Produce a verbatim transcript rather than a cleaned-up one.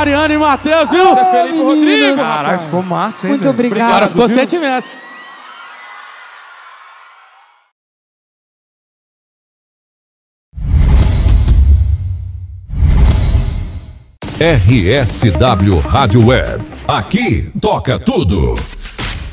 Mariana e Matheus, viu? Você é Felipe Rodrigues. Caralho, ficou massa, hein? Muito velho? obrigado. Agora ficou viu? sentimento. R S W Rádio Web. Aqui toca tudo.